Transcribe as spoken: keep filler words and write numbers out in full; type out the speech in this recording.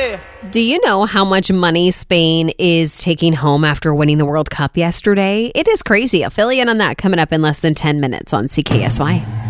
yeah. Do you know how much money Spain is taking home after winning the World Cup yesterday? It is crazy. A fill in on that coming up in less than ten minutes on C K S Y.